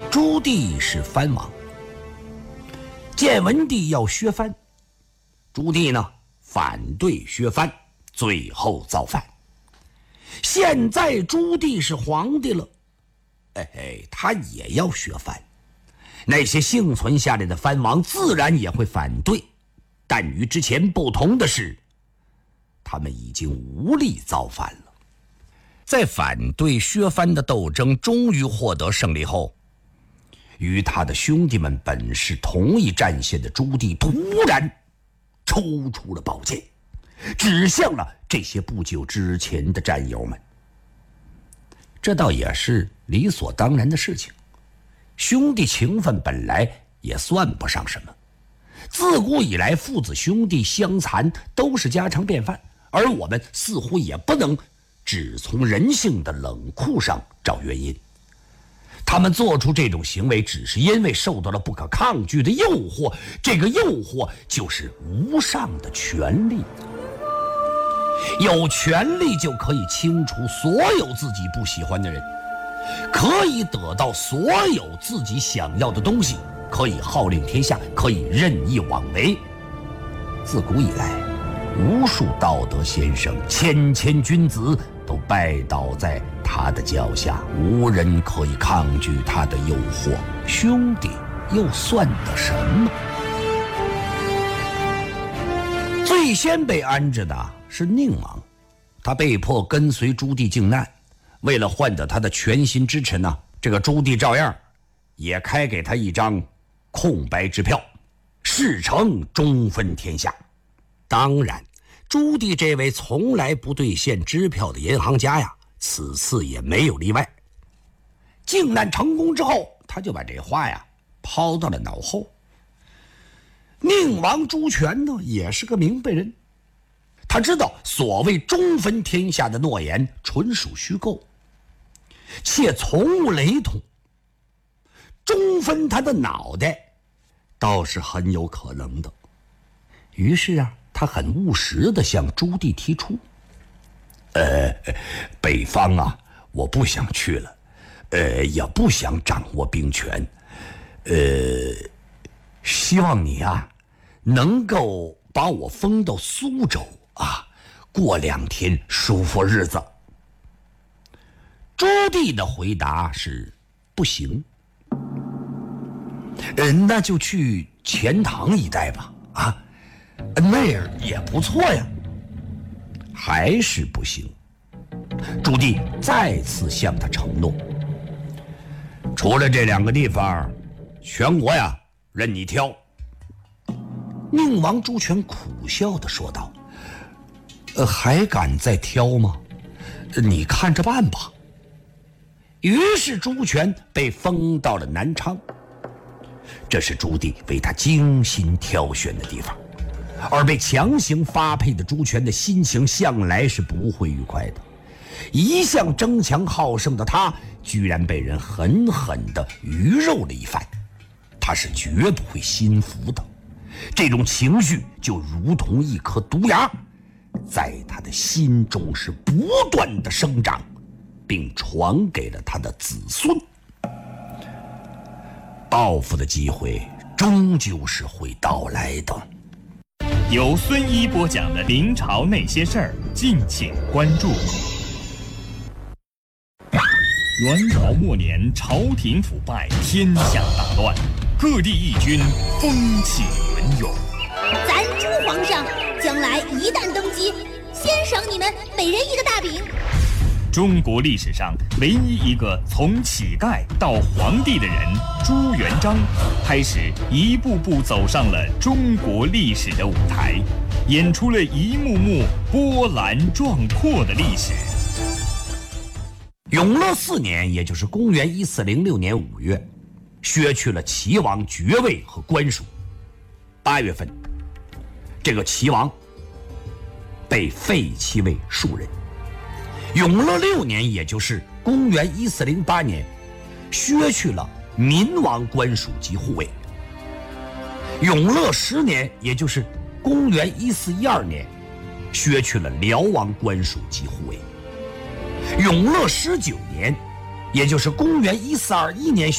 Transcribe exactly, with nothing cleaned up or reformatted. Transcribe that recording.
朱棣是藩王，建文帝要削藩，朱棣呢反对削藩，最后造反。现在朱棣是皇帝了，哎嘿，他也要削藩。那些幸存下来的藩王自然也会反对，但与之前不同的是，他们已经无力造反了。在反对削藩的斗争终于获得胜利后，与他的兄弟们本是同一战线的朱棣突然抽出了宝剑，指向了这些不久之前的战友们。这倒也是理所当然的事情，兄弟情分本来也算不上什么，自古以来父子兄弟相残都是家常便饭，而我们似乎也不能只从人性的冷酷上找原因。他们做出这种行为只是因为受到了不可抗拒的诱惑，这个诱惑就是无上的权力。有权力就可以清除所有自己不喜欢的人，可以得到所有自己想要的东西，可以号令天下，可以任意妄为。自古以来，无数道德先生、谦谦君子都拜倒在他的脚下，无人可以抗拒他的诱惑。兄弟又算得什么？最先被安置的是宁王，他被迫跟随朱棣靖难，为了换得他的全心支持呢，这个朱棣照样也开给他一张空白支票，事成中分天下。当然，朱棣这位从来不兑现支票的银行家呀，此次也没有例外。靖难成功之后，他就把这话呀抛到了脑后。宁王朱权呢，也是个明白人，他知道所谓中分天下的诺言纯属虚构，且从无雷同。中分他的脑袋倒是很有可能的。于是啊，他很务实地向朱棣提出，呃，北方啊，我不想去了，呃，也不想掌握兵权，呃，希望你啊，能够把我封到苏州啊，过两天舒服日子。朱棣的回答是不行，呃，那就去钱塘一带吧，啊，那样也不错呀。还是不行。朱棣再次向他承诺，除了这两个地方，全国呀任你挑。宁王朱权苦笑地说道，呃，还敢再挑吗？你看着办吧。于是朱权被封到了南昌，这是朱棣为他精心挑选的地方，而被强行发配的朱权的心情向来是不会愉快的。一向争强好胜的他，居然被人狠狠地鱼肉了一番，他是绝不会心服的。这种情绪就如同一颗毒芽，在他的心中是不断的生长，并传给了他的子孙。报复的机会终究是会到来的。 由孙一播讲的明朝那些事儿，敬请关注。元朝末年，朝廷腐败，天下大乱，各地义军风起云涌。 咱朱皇上将来一旦登基，先赏你们每人一个大饼。 中国历史上唯一一个从乞丐到皇帝的人朱元璋，开始一步步走上了中国历史的舞台，演出了一幕幕波澜壮阔的历史。 永乐四年，也就是公元一四零六年五月，削去了齐王爵位和官属。八月份，这个齐王被废弃为庶人。永乐六年，也就是公元一四零八年，削去了民王官属及护卫。永乐十年，也就是公元一四一二年，削去了辽王官属及护卫。永乐十九年，也就是公元一四二一年。